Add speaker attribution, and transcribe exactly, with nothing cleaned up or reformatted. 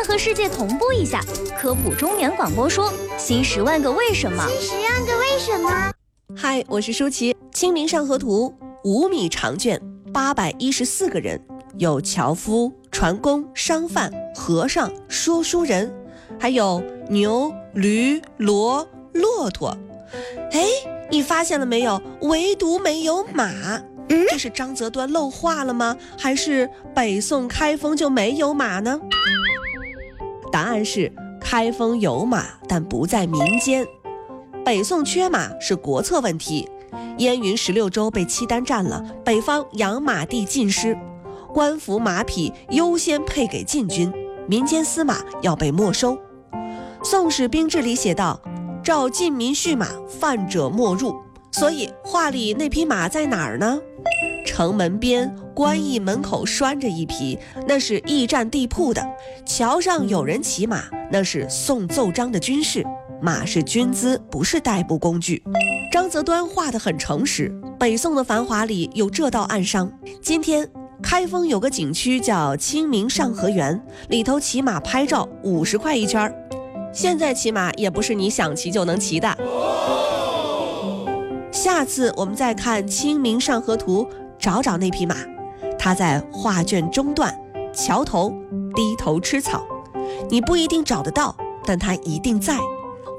Speaker 1: 先和世界同步一下，科普中年广播说新十万个为什么。
Speaker 2: 新十万个为什么。
Speaker 3: 嗨，我是舒淇。清明上河图五米长卷，八百一十四个人，有樵夫、船工、商贩、和尚、说书人，还有牛、驴、骡、骆驼。哎，你发现了没有？唯独没有马。嗯，这是张择端漏话了吗？还是北宋开封就没有马呢？答案是开封有马，但不在民间。北宋缺马是国策问题，燕云十六州被契丹占了，北方养马地尽失，官服马匹优先配给禁军，民间私马要被没收。宋史兵制里写道：召禁民畜马，犯者莫入。所以画里那匹马在哪儿呢？城门边官驿门口拴着一匹，那是驿站地铺的。桥上有人骑马，那是送奏章的军士。马是军资，不是代步工具。张择端画得很诚实，北宋的繁华里有这道暗伤。今天开封有个景区叫清明上河园，里头骑马拍照五十块一圈，现在骑马也不是你想骑就能骑的。下次我们再看清明上河图，找找那匹马，它在画卷中段，桥头低头吃草，你不一定找得到，但它一定在。